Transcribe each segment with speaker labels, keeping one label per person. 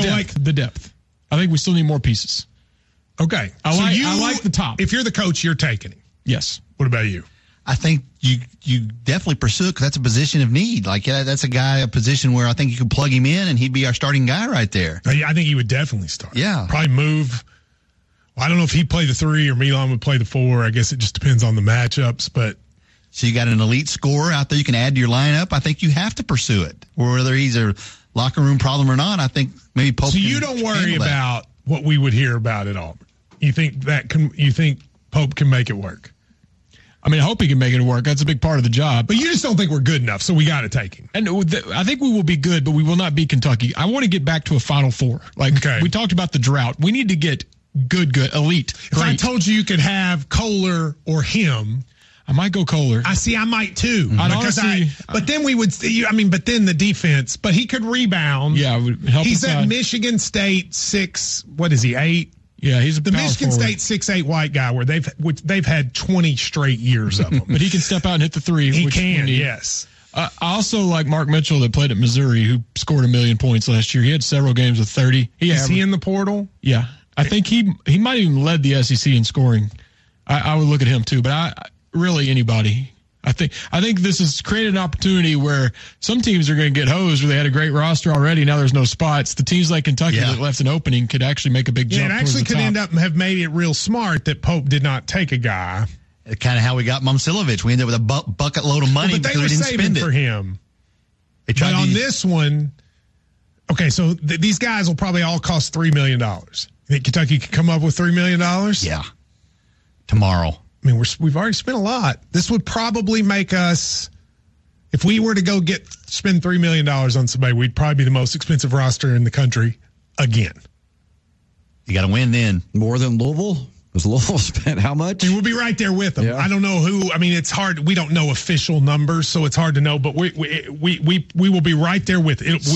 Speaker 1: The depth. I think we still need more pieces.
Speaker 2: Okay.
Speaker 1: I like the top.
Speaker 2: If you're the coach, you're taking him.
Speaker 1: Yes.
Speaker 2: What about you?
Speaker 3: I think you definitely pursue it because that's a position of need. Like, that's a position where I think you could plug him in and he'd be our starting guy right there.
Speaker 2: I think he would definitely start.
Speaker 3: Yeah.
Speaker 2: Probably move. Well, I don't know if he'd play the 3 or Milan would play the 4. I guess it just depends on the matchups, but.
Speaker 3: So you got an elite scorer out there you can add to your lineup. I think you have to pursue it. Whether he's a locker room problem or not, I think maybe Pope.
Speaker 2: So you don't worry about what we would hear about at Auburn. You think Pope can make it work?
Speaker 1: I mean, I hope he can make it work. That's a big part of the job.
Speaker 2: But you just don't think we're good enough, so we got to take him.
Speaker 1: And I think we will be good, but we will not be Kentucky. I want to get back to a Final Four. We talked about the drought. We need to get good, elite.
Speaker 2: If I told you could have Kohler or him,
Speaker 1: I might go Kohler.
Speaker 2: I might too.
Speaker 1: Mm-hmm.
Speaker 2: But then we would. But then the defense. But he could rebound.
Speaker 1: Yeah, it would help.
Speaker 2: He's at Michigan State 6. What is he? 8.
Speaker 1: Yeah, he's
Speaker 2: the Michigan State 6'8" white guy where they've had 20 straight years of him.
Speaker 1: But he can step out and hit the 3.
Speaker 2: He can. Yes.
Speaker 1: I also like Mark Mitchell that played at Missouri, who scored 1 million points last year. He had several games with 30.
Speaker 2: Is he in the portal?
Speaker 1: Yeah, I think he might even led the SEC in scoring. I would look at him too, but really anybody. I think this has created an opportunity where some teams are going to get hosed where they had a great roster already. Now there's no spots. The teams like Kentucky that left an opening could actually make a big jump.
Speaker 2: Yeah, it actually could end up have made it real smart that Pope did not take a guy.
Speaker 3: Kind of how we got Momcilovic. We ended up with a bucket load of money
Speaker 2: because we didn't spend it for him. But on this one, okay, so these guys will probably all cost $3 million. You think Kentucky could come up with $3 million?
Speaker 3: Yeah. Tomorrow.
Speaker 2: I mean, we've already spent a lot. This would probably make us, if we were to go spend $3 million on somebody, we'd probably be the most expensive roster in the country again.
Speaker 3: You got to win then.
Speaker 4: More than Louisville? Because Louisville spent how much?
Speaker 2: We'll be right there with them. Yeah. I don't know who. I mean, it's hard. We don't know official numbers, so it's hard to know. But we will be right there with it.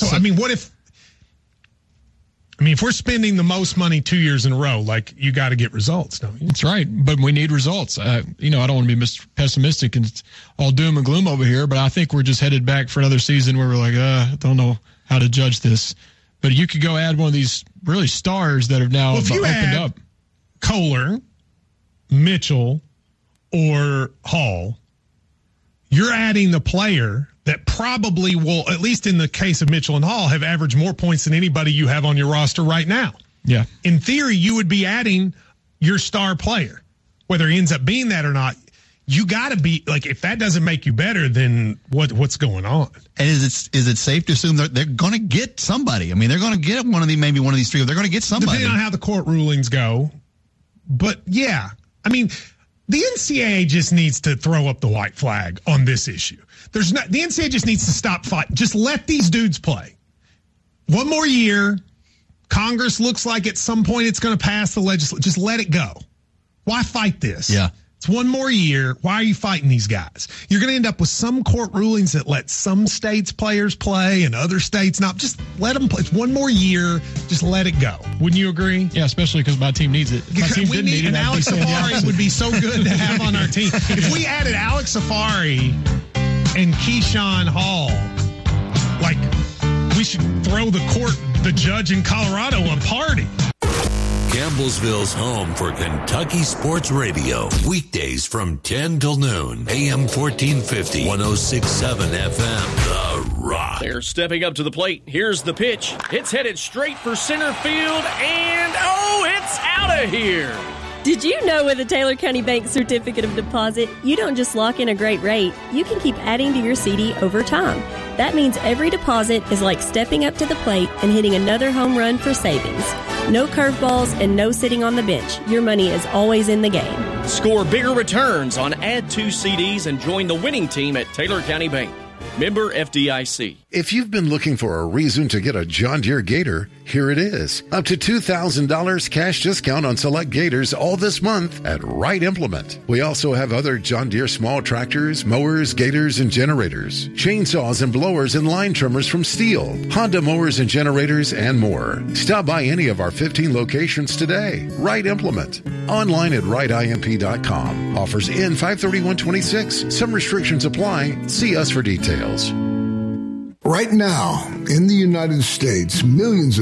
Speaker 2: If we're spending the most money 2 years in a row, you got to get results, don't you?
Speaker 1: That's right, but we need results. I don't want to be pessimistic and it's all doom and gloom over here, but I think we're just headed back for another season where we're like, don't know how to judge this. But you could go add one of these really stars that have now opened up.
Speaker 2: Kohler, Mitchell, or Hall, you're adding the player that probably will, at least in the case of Mitchell and Hall, have averaged more points than anybody you have on your roster right now.
Speaker 1: Yeah.
Speaker 2: In theory, you would be adding your star player. Whether he ends up being that or not, you got to be, if that doesn't make you better, then what's going on?
Speaker 3: And is it safe to assume they're going to get somebody? I mean, they're going to get maybe one of these 3. They're going to get somebody.
Speaker 2: Depending on how the court rulings go. But, yeah. I mean, the NCAA just needs to throw up the white flag on this issue. The NCAA just needs to stop fighting. Just let these dudes play. One more year. Congress looks like at some point it's going to pass the legislation. Just let it go. Why fight this?
Speaker 3: Yeah.
Speaker 2: It's one more year. Why are you fighting these guys? You're going to end up with some court rulings that let some states' players play and other states not. Just let them play. It's one more year. Just let it go. Wouldn't you agree?
Speaker 1: Yeah, especially because my team needs it. If my team didn't need it,
Speaker 2: Alex Safari would be so good to have on our team. If we added Alex Safari and Keyshawn Hall, we should throw the judge in Colorado a party.
Speaker 5: Campbellsville's home for Kentucky Sports Radio. Weekdays from 10 till noon. AM 1450, 106.7 FM. The Rock.
Speaker 6: They're stepping up to the plate. Here's the pitch. It's headed straight for center field, and it's out of here.
Speaker 7: Did you know with a Taylor County Bank Certificate of Deposit, you don't just lock in a great rate, you can keep adding to your CD over time. That means every deposit is like stepping up to the plate and hitting another home run for savings. No curveballs and no sitting on the bench. Your money is always in the game.
Speaker 6: Score bigger returns on Add 2 CDs and join the winning team at Taylor County Bank. Member FDIC.
Speaker 8: If you've been looking for a reason to get a John Deere Gator, here it is. Up to $2,000 cash discount on select Gators all this month at Wright Implement. We also have other John Deere small tractors, mowers, Gators, and generators, chainsaws and blowers and line trimmers from Steel, Honda mowers and generators, and more. Stop by any of our 15 locations today. Wright Implement. Online at wrightimp.com. Offers end 5/31/26. Some restrictions apply. See us for details.
Speaker 9: Right now, in the United States, millions of